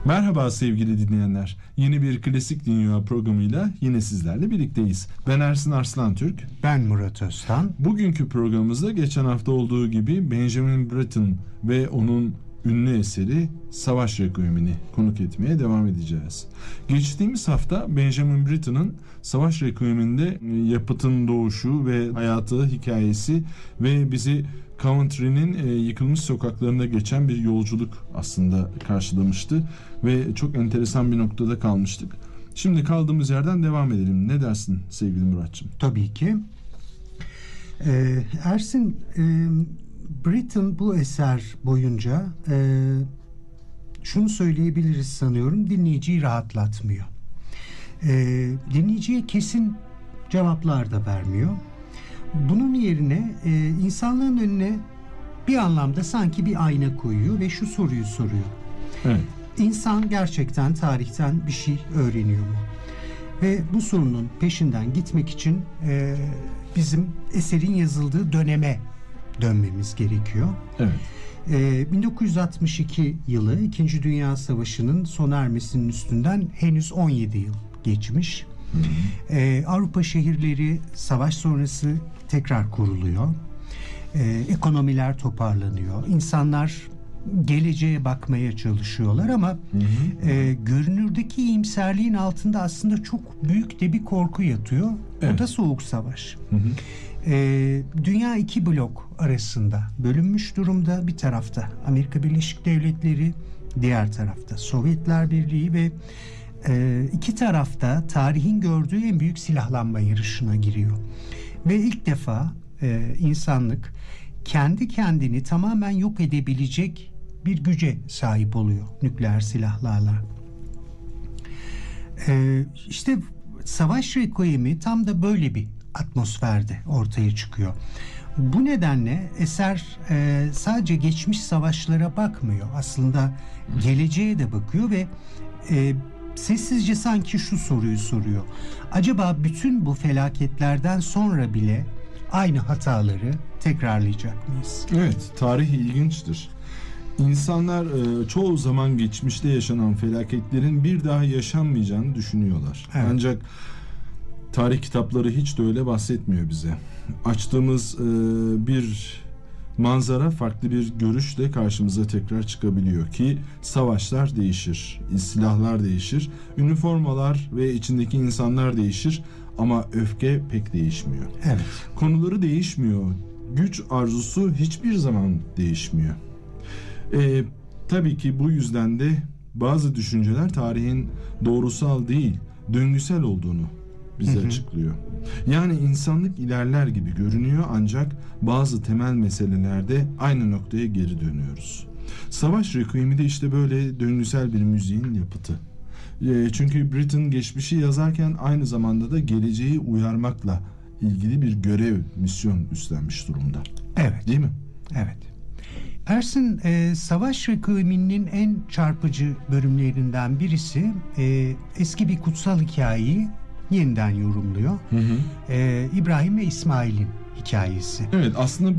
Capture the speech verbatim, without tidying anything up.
Merhaba sevgili dinleyenler. Yeni bir Klasik Dünya programıyla yine sizlerle birlikteyiz. Ben Ersin Arslantürk. Ben Murat Öztan. Bugünkü programımızda geçen hafta olduğu gibi Benjamin Britten ve onun ünlü eseri Savaş Requiem'ini konuk etmeye devam edeceğiz. Geçtiğimiz hafta Benjamin Britten'ın Savaş Requiem'inde yapıtın doğuşu ve hayatı, hikayesi ve bizi Coventry'nin yıkılmış sokaklarında geçen bir yolculuk aslında karşılamıştı ve çok enteresan bir noktada kalmıştık. Şimdi kaldığımız yerden devam edelim. Ne dersin sevgili Muratçığım? Tabii ki. Ee, Ersin, e, Britten bu eser boyunca e, şunu söyleyebiliriz sanıyorum, dinleyiciyi rahatlatmıyor. E, dinleyiciye kesin cevaplar da vermiyor. Bunun yerine e, insanlığın önüne bir anlamda sanki bir ayna koyuyor ve şu soruyu soruyor. Evet. İnsan gerçekten tarihten bir şey öğreniyor mu? Ve bu sorunun peşinden gitmek için e, bizim eserin yazıldığı döneme dönmemiz gerekiyor. Evet. E, bin dokuz yüz altmış iki yılı İkinci Dünya Savaşı'nın sona ermesinin üstünden henüz on yedi yıl geçmiş. Hı hı. E, Avrupa şehirleri savaş sonrası tekrar kuruluyor. E, ekonomiler toparlanıyor. İnsanlar geleceğe bakmaya çalışıyorlar ama Hı hı. e, görünürdeki iyimserliğin altında aslında çok büyük de bir korku yatıyor. Evet. O da Soğuk Savaş. Hı hı. E, dünya iki blok arasında bölünmüş durumda. Bir tarafta Amerika Birleşik Devletleri, diğer tarafta Sovyetler Birliği ve e, iki tarafta tarihin gördüğü en büyük silahlanma yarışına giriyor. Ve ilk defa e, insanlık kendi kendini tamamen yok edebilecek bir güce sahip oluyor nükleer silahlarla. Ee, işte Savaş Requiem'i tam da böyle bir atmosferde ortaya çıkıyor. Bu nedenle eser e, sadece geçmiş savaşlara bakmıyor. Aslında geleceğe de bakıyor ve e, sessizce sanki şu soruyu soruyor. Acaba bütün bu felaketlerden sonra bile aynı hataları tekrarlayacak mıyız? Evet, tarih ilginçtir. İnsanlar e, çoğu zaman geçmişte yaşanan felaketlerin bir daha yaşanmayacağını düşünüyorlar. Evet. Ancak tarih kitapları hiç de öyle bahsetmiyor bize. Açtığımız e, bir manzara farklı bir görüşle karşımıza tekrar çıkabiliyor ki savaşlar değişir, silahlar değişir, üniformalar ve içindeki insanlar değişir ama öfke pek değişmiyor. Evet. Konuları değişmiyor. Güç arzusu hiçbir zaman değişmiyor. Ee, tabii ki bu yüzden de bazı düşünceler tarihin doğrusal değil, döngüsel olduğunu bize Hı hı. açıklıyor. Yani insanlık ilerler gibi görünüyor ancak bazı temel meselelerde aynı noktaya geri dönüyoruz. Savaş Requiem'i de işte böyle döngüsel bir müziğin yapıtı. E, çünkü Britten geçmişi yazarken aynı zamanda da geleceği uyarmakla ilgili bir görev, misyon üstlenmiş durumda. Evet. Değil mi? Evet. Ersin, e, Savaş Requiem'inin en çarpıcı bölümlerinden birisi e, eski bir kutsal hikayeyi yeniden yorumluyor. Hı hı. E, İbrahim ve İsmail'in hikayesi. Evet, aslında